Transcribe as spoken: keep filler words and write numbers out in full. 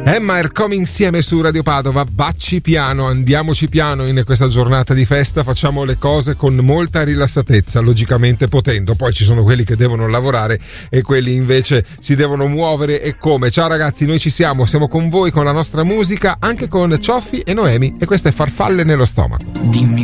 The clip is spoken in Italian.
Emma e Come insieme su Radio Padova. Bacci piano, andiamoci piano in questa giornata di festa, facciamo le cose con molta rilassatezza, logicamente potendo. Poi ci sono quelli che devono lavorare e quelli invece si devono muovere e come. Ciao ragazzi, noi ci siamo, siamo con voi con la nostra musica, anche con Cioffi e Noemi, e questa è Farfalle nello stomaco. Dimmi